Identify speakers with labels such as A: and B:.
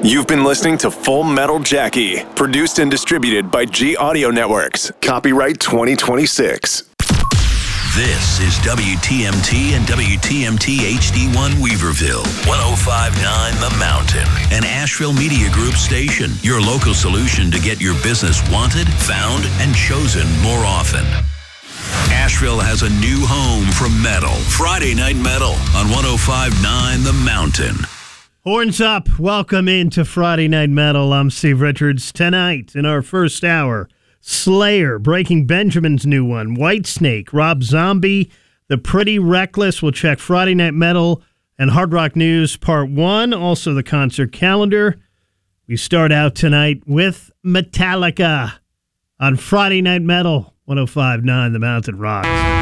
A: You've been listening to Full Metal Jackie, produced and distributed by G Audio Networks. Copyright 2026.
B: This is WTMT and WTMT HD1 Weaverville, 105.9 The Mountain, an Asheville Media Group station, your local solution to get your business wanted, found, and chosen more often. Asheville has a new home for metal. Friday Night Metal on 105.9 The Mountain.
C: Horns up. Welcome into Friday Night Metal. I'm Steve Richards. Tonight, in our first hour, Slayer, Breaking Benjamin's new one, Whitesnake, Rob Zombie, The Pretty Reckless. We'll check Friday Night Metal and Hard Rock News Part 1, also the concert calendar. We start out tonight with Metallica on Friday Night Metal, 105.9 The Mountain Rocks.